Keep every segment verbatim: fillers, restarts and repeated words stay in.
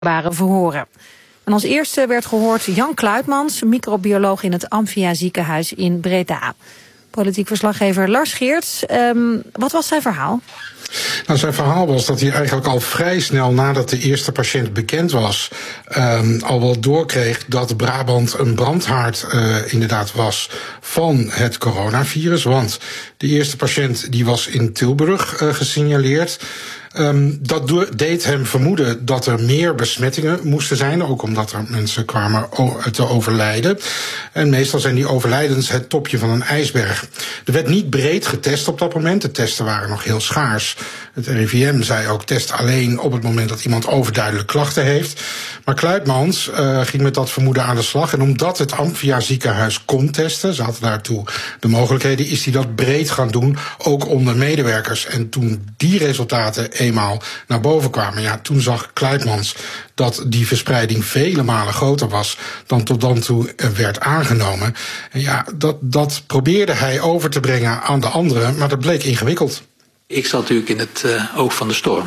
waren verhoren. En als eerste werd gehoord Jan Kluitmans, microbioloog in het Amphia ziekenhuis in Breda. Politiek verslaggever Lars Geerts, um, wat was zijn verhaal? Nou, zijn verhaal was dat hij eigenlijk al vrij snel nadat de eerste patiënt bekend was, um, al wel doorkreeg dat Brabant een brandhaard uh, inderdaad was van het coronavirus. Want de eerste patiënt die was in Tilburg uh, gesignaleerd. Um, dat do- deed hem vermoeden dat er meer besmettingen moesten zijn, ook omdat er mensen kwamen o- te overlijden. En meestal zijn die overlijdens het topje van een ijsberg. Er werd niet breed getest op dat moment. De testen waren nog heel schaars. Het R I V M zei ook test alleen op het moment dat iemand overduidelijk klachten heeft. Maar Kluitmans uh, ging met dat vermoeden aan de slag. En omdat het Amphia ziekenhuis kon testen, ze hadden daartoe de mogelijkheden, is hij dat breed gaan doen, ook onder medewerkers. En toen die resultaten eenmaal naar boven kwamen, ja, toen zag Kluitmans dat die verspreiding vele malen groter was dan tot dan toe werd aangenomen. En ja, dat, dat probeerde hij over te brengen aan de anderen, maar dat bleek ingewikkeld. Ik zat natuurlijk in het uh, oog van de storm.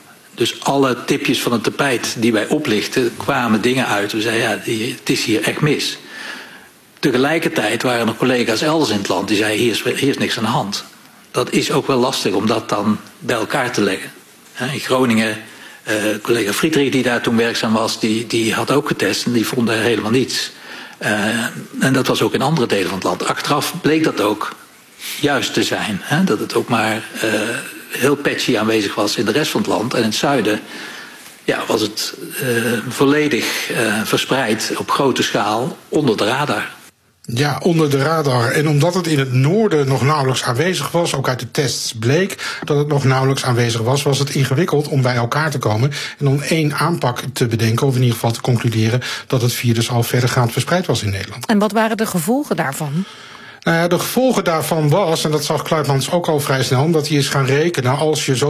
Dus alle tipjes van het tapijt die wij oplichten, kwamen dingen uit. We zeiden, ja, die, het is hier echt mis. Tegelijkertijd waren er collega's elders in het land die zeiden, hier is, hier is niks aan de hand. Dat is ook wel lastig om dat dan bij elkaar te leggen. In Groningen, uh, collega Friedrich die daar toen werkzaam was, die, die had ook getest en die vonden helemaal niets. Uh, en dat was ook in andere delen van het land. Achteraf bleek dat ook juist te zijn. Hè? Dat het ook maar uh, heel patchy aanwezig was in de rest van het land. En in het zuiden ja, was het uh, volledig uh, verspreid op grote schaal onder de radar. Ja, onder de radar. En omdat het in het noorden nog nauwelijks aanwezig was, ook uit de tests bleek dat het nog nauwelijks aanwezig was, was het ingewikkeld om bij elkaar te komen en om één aanpak te bedenken, of in ieder geval te concluderen dat het virus al verdergaand verspreid was in Nederland. En wat waren de gevolgen daarvan? Nou ja, de gevolgen daarvan was, en dat zag Kluitmans ook al vrij snel, omdat hij is gaan rekenen, als je zo